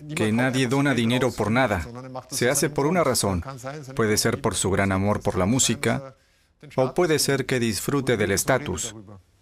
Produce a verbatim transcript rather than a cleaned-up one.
que nadie dona dinero por nada. Se hace por una razón. Puede ser por su gran amor por la música, o puede ser que disfrute del estatus.